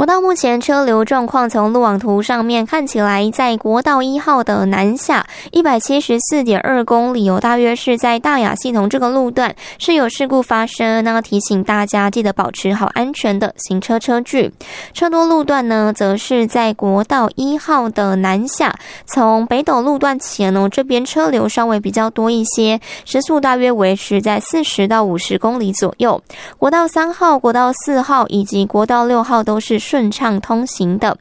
国道目前车流状况从路网图上面看起来，在国道1号的南下 174.2 公里大约是在大雅系统这个路段是有事故发生，那提醒大家记得保持好安全的行车车距。车多路段呢，则是在国道1号的南下，从北斗路段前这边车流稍微比较多一些，时速大约维持在40到50公里左右。国道3号、国道4号以及国道6号都是顺畅通行的。